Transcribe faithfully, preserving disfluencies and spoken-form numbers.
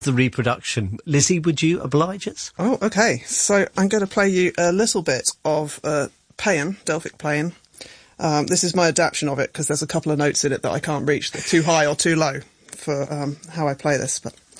the reproduction. Lizzie, would you oblige us? Oh, okay. So I'm going to play you a little bit of uh, Paean, Delphic Paean. Um, this is my adaptation of it, because there's a couple of notes in it that I can't reach. They're too high or too low for um, how I play this, but...